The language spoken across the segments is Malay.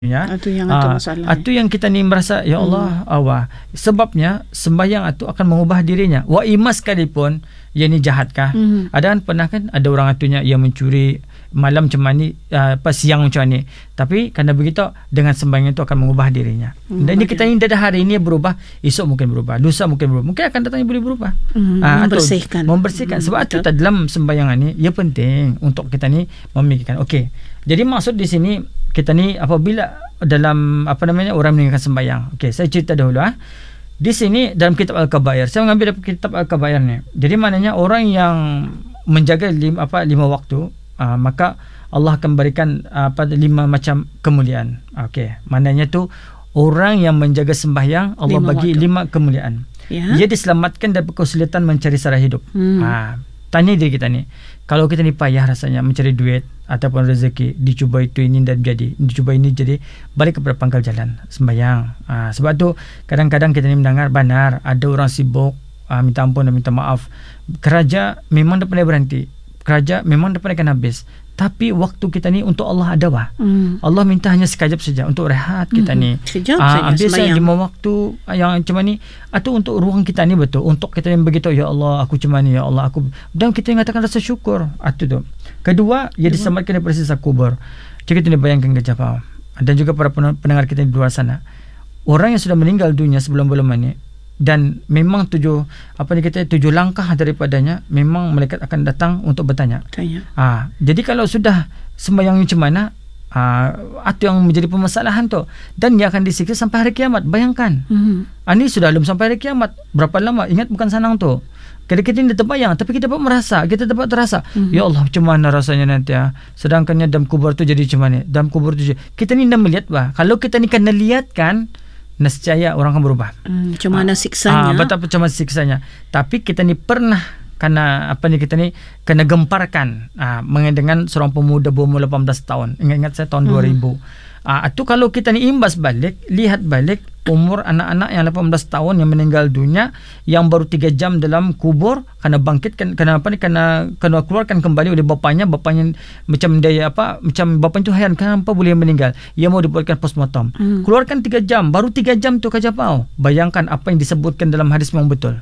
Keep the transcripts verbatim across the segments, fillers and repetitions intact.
Ya, itu yang ada masalah. Itu yang kita ni merasa ya Allah, hmm. awah. Sebabnya sembahyang itu akan mengubah dirinya. Wa imas sekalipun ia ni jahatkah? Hmm. Ada kan pernah kan ada orang atunya ia mencuri malam macam ni, uh, apa siang macam ni. Tapi kerana begitu dengan sembahyang itu akan mengubah dirinya. Hmm. Dan ini kita ni dah hari ini berubah, esok mungkin berubah, lusa mungkin berubah. Mungkin akan datang boleh berubah. Hmm. Uh, membersihkan. Membersihkan. Hmm. Sebab itu dalam sembahyang ni ia penting untuk kita ni memikirkan. Okey. Jadi maksud di sini kita ni apabila dalam apa namanya orang meninggalkan sembahyang. Okey, saya cerita dahulu ah. Di sini dalam kitab Al-Kabair, saya mengambil dari kitab Al-Kabair ni. Jadi maknanya orang yang menjaga lima, apa lima waktu, uh, maka Allah akan berikan uh, apa lima macam kemuliaan. Okey, maknanya tu orang yang menjaga sembahyang Allah lima bagi waktu. lima kemuliaan. Ya. Ia diselamatkan dari kesulitan mencari sara hidup. Hmm. Ha, tanya diri kita ni, kalau kita ni payah rasanya mencari duit ataupun rezeki, dicuba itu ini dan jadi, dicuba ini jadi, balik kepada pangkal jalan sembahyang. Ha, sebab tu kadang-kadang kita ni mendengar benar ada orang sibuk, ha, minta ampun dan minta maaf. Kerja memang dah pandai berhenti, kerja memang dah pandai kan habis. Tapi waktu kita ni untuk Allah ada bah. Hmm. Allah minta hanya sekejap saja untuk rehat kita hmm. ni. Sekejap saja. Ambil saya lima waktu yang macam ni. Atau untuk ruang kita ni betul. Untuk kita ni begitu, ya Allah aku macam ni, ya Allah aku. Dan kita mengatakan rasa syukur. Itu tu. Kedua, ia diselamatkan daripada siksa kubur. Jadi kita ni bayangkan ke Jepang. Dan juga para pendengar kita di luar sana. Orang yang sudah meninggal dunia sebelum-belum ni. Dan memang tujuh apa ni kita tujuh langkah daripadanya memang malaikat akan datang untuk bertanya. Tanya. Ah, jadi kalau sudah sembahyang macam mana, ah, itu yang menjadi permasalahan tu. Dan dia akan disiksa sampai hari kiamat. Bayangkan. Mm-hmm. Ah, ini sudah belum sampai hari kiamat. Berapa lama? Ingat bukan senang tu. Kadang-kadang kita terbayang, tapi kita dapat merasa, kita dapat terasa. Mm-hmm. Ya Allah, macam mana rasanya nanti ah. Sedangkannya dalam kubur tu jadi macam mana? Dalam kubur tu jadi. Kita ni dah melihat bah. Kalau kita ni kena lihat kan, nescaya orang akan berubah. Hmm, macam mana siksanya? Ah, betul macam mana siksanya. Tapi kita ni pernah kena apa ni kita ni kena gemparkan ah, dengan seorang pemuda berumur lapan belas tahun. Ingat-ingat saya tahun hmm. dua ribu. Ah, itu kalau kita ni imbas balik, lihat balik umur anak-anak yang lapan belas tahun yang meninggal dunia, yang baru tiga jam dalam kubur, kena bangkitkan, kena apa ni, kena kena keluarkan kembali oleh bapanya, bapanya macam dia apa, macam bapanya tu heran kenapa boleh meninggal. Ia mau dibuatkan postmortem. Hmm. Keluarkan tiga jam, baru tiga jam tu kerja pau. Bayangkan apa yang disebutkan dalam hadis memang betul.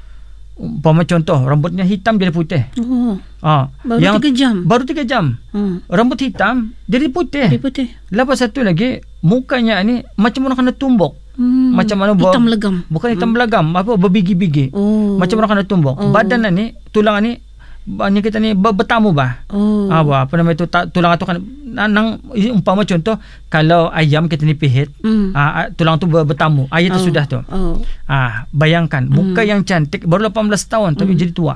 Umpama contoh, rambutnya hitam jadi putih. Oh. Ah, baru yang, tiga jam. Baru tiga jam. Hmm. Rambut hitam jadi putih. Jadi putih. Lepas satu lagi, mukanya ni macam orang kena tumbuk. Hmm. Macam mana hitam legam. Bukan hitam hmm. legam, apa berbigi-bigi. Oh. Macam orang kena tumbuk. Oh. Badan ni, tulang ni banyak kita ni bertamu bah. Oh. Ah, apa nama itu tulang tu kan nang umpama contoh kalau ayam kita ni pihit, mm. ah, tulang tu bertamu. Ah, itu oh. sudah tu. Oh. Ah, bayangkan muka mm. yang cantik baru lapan belas tahun tapi mm. jadi tua.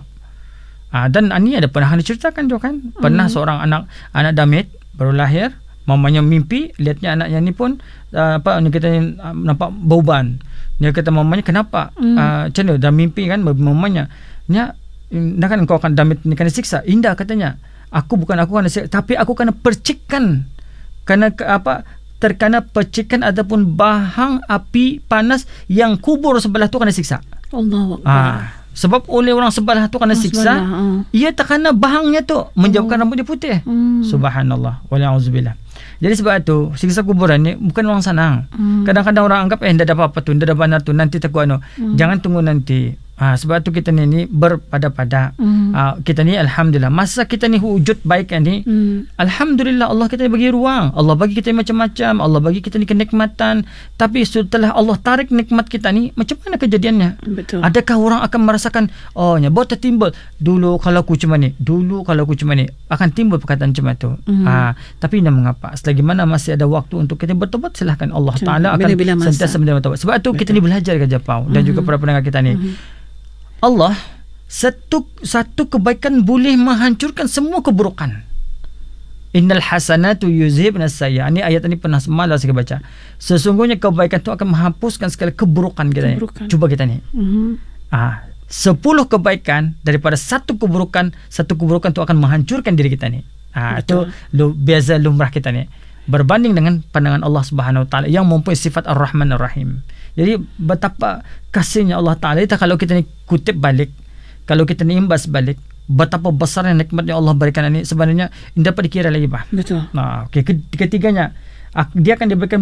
Ah, dan ini ada pernah diceritakan tu kan. Pernah mm. seorang anak anak damit baru lahir, mamanya mimpi lihatnya anaknya ni pun uh, apa ni kita ni uh, nampak bauban. Dia kata mamanya kenapa? Mm. Uh, macam mana dah mimpi kan mamanya. Nya nak kan engkau akan damit ni kena siksa. Indah katanya. Aku bukan aku kena siksa, tapi aku kena percikan. Kerana apa? Terkena percikan ataupun bahang api panas yang kubur sebelah tu kena siksa. Allahu Akbar. Ah, sebab oleh orang sebelah tu kena oh, siksa, uh. ia terkena bahangnya tu menyebabkan oh. rambut dia putih. Hmm. Subhanallah. Wala'udzubillah. Jadi sebab itu siksa kuburan ni bukan orang senang. Hmm. Kadang-kadang orang anggap eh dah ada apa-apa tu, dah ada benar tu, nanti takut anu. Hmm. Jangan tunggu nanti. Ha, sebab tu kita ni, ni berpada-pada. Mm. Ha, kita ni alhamdulillah masa kita ni wujud baik ni, mm. alhamdulillah Allah kita bagi ruang, Allah bagi kita macam-macam, Allah bagi kita ni kenikmatan. Tapi setelah Allah tarik nikmat kita ni, macam mana kejadiannya? Betul. Adakah orang akan merasakan oh nya bot tertimbul dulu kalau aku cuma ni, dulu kalau aku cuma ni, akan timbul perkataan macam tu. Mm. Ha, tapi nak mengapa? Selagi mana masih ada waktu untuk kita bertobat, silahkan Allah Betul. Taala akan sentiasa bertobat. Sebab tu Betul. Kita ni belajar kerja pau dan mm. juga para pendengar kita ni. Mm. Allah satu satu kebaikan boleh menghancurkan semua keburukan. Innal hasanatu yuzhibna sayyi'at. Ini ayat ini pernah semalam saya baca. Sesungguhnya kebaikan itu akan menghapuskan segala keburukan kita ni. Cuba kita ni. Mm-hmm. Ah, sepuluh kebaikan daripada satu keburukan, satu keburukan itu akan menghancurkan diri kita ni. Ah, itu lu, biasa lumrah kita ni. Berbanding dengan pandangan Allah Subhanahu Wa Taala yang mempunyai sifat Ar-Rahman Ar-Rahim. Jadi betapa kasihnya Allah Taala itu kalau kita ni kutip balik, kalau kita ni imbas balik, betapa besarnya nikmatnya Allah berikan ini sebenarnya tidak dapat dikira lagi bah. Betul. Nah, okey, ketiganya dia akan diberikan